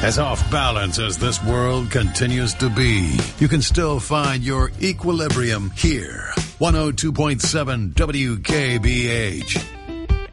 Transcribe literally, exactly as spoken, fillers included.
As off balance as this world continues to be, you can still find your equilibrium here. one oh two point seven W K B H.